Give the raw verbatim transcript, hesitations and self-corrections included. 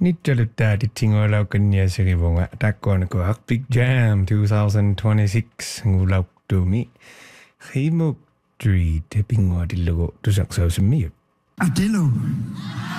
Nitjalutta titingolaukannia sirivonga takkoonako Arctic Jam twenty twenty-six ngulauttuumi khimuk three tapinguadillugu tusaqsausummiut Adillo.